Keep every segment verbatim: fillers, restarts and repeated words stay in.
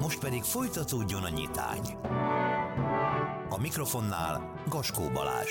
Most pedig folytatódjon a nyitány. A mikrofonnál Gaskó Balázs.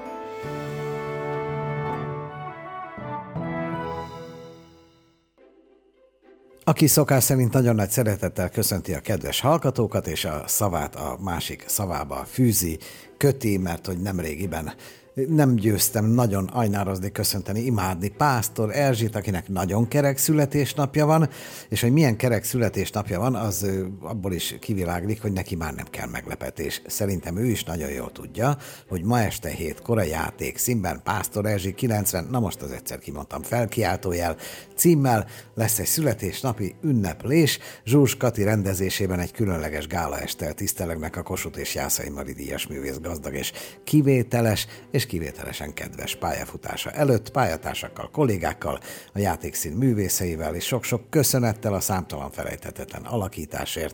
Aki szokás szerint nagyon nagy szeretettel köszönti a kedves hallgatókat, és a szavát a másik szavába fűzi, köti, mert hogy nemrégiben nem győztem nagyon ajnározni, köszönteni, imádni Pásztor Erzsit, akinek nagyon kerek születésnapja van, és hogy milyen kerek születésnapja van, az abból is kiviláglik, hogy neki már nem kell meglepetés. Szerintem ő is nagyon jól tudja, hogy ma este hétkor a játék színben Pásztor Erzsi kilencven, na most az egyszer kimondtam, felkiáltójel címmel lesz egy születésnapi ünneplés. Zsús Kati rendezésében egy különleges gálaesttel tisztelegnek a Kossuth és Jászai Mari díjas művész gazdag és kivételes és kivételesen kedves pályafutása előtt, pályatársakkal, kollégákkal, a játékszín művészeivel, és sok-sok köszönettel a számtalan felejthetetlen alakításért.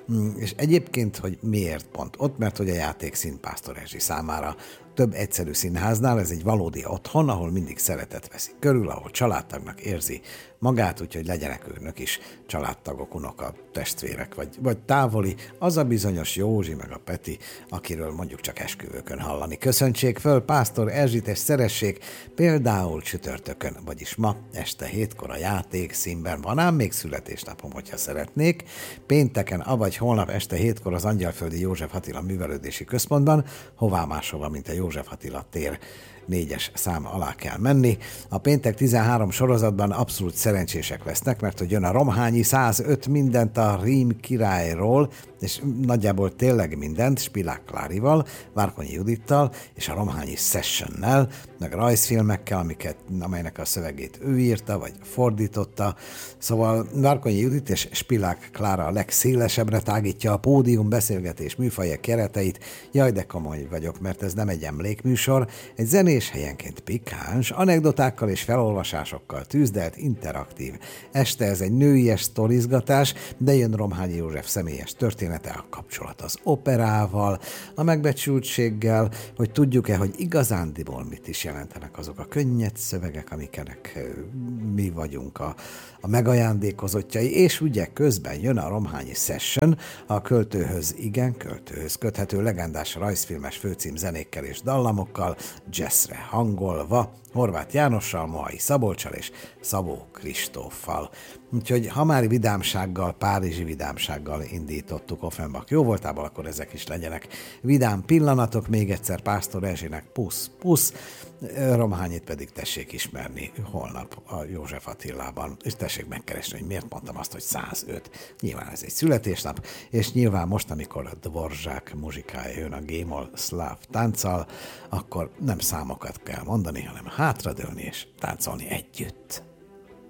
És egyébként, hogy miért pont ott, mert hogy a játékszín Pásztor Erzsi számára több egyszerű színháznál, ez egy valódi otthon, ahol mindig szeretet veszi körül, ahol családtagnak érzi magát, úgyhogy legyenek őnök is családtagok, unoka, testvérek, vagy, vagy távoli, az a bizonyos Józsi meg a Peti, akiről mondjuk csak esküvőkön hallani. Köszöntsék föl Pásztor Erzsit, és szeressék például csütörtökön, vagyis ma este hétkor a játék színben. Van ám még születésnapom, hogyha szeretnék. Pénteken, avagy holnap este hétkor az Angyalföldi József Attila Művelődési Központban, hová máshova, mint a József Attila tér négyes szám alá kell menni. A péntek tizenhárom sorozatban abszolút szerencsések lesznek, mert hogy jön a Romhányi százöt mindent a Rím királyról, és nagyjából tényleg mindent, Spilák Klárival, Várkonyi Judittal, és a Romhányi Sessionnel, meg rajzfilmekkel, amiket, amelynek a szövegét ő írta, vagy fordította. Szóval Várkonyi Judit és Spilák Klára a legszélesebbre tágítja a pódium beszélgetés műfaja kereteit. Jaj, de komoly vagyok, mert ez nem egy emlékműsor, egy zenés, helyenként pikáns, anekdotákkal és felolvasásokkal tűzdelt, interaktív este. Ez egy nőies sztorizgatás, de jön Romhányi József személyes története, a kapcsolat az operával, a megbecsültséggel, hogy tudjuk-e, hogy igazándiból mit is jelentenek azok a könnyed szövegek, amiknek mi vagyunk a, a megajándékozottjai, és ugye közben jön a Romhányi Session, a költőhöz, igen, költőhöz köthető legendás rajzfilmes főcím zenékkel és dallamokkal, jazzre hangolva, Horváth Jánossal, Mohai Szabolccsal és Szabó Kristóffal. Úgyhogy ha már vidámsággal, párizsi vidámsággal indítottuk Offenbach jóvoltából, akkor ezek is legyenek vidám pillanatok. Még egyszer Pásztor Erzsinek pusz, pusz, Romhányit pedig tessék ismerni holnap a József Attilában, és tessék megkeresni, hogy miért mondtam azt, hogy százöt. Nyilván ez egy születésnap, és nyilván most, amikor a Dvorzsák muzsikája jön a G-moll szláv tánccal, akkor nem számokat kell mondani, hanem hátradőlni és táncolni együtt.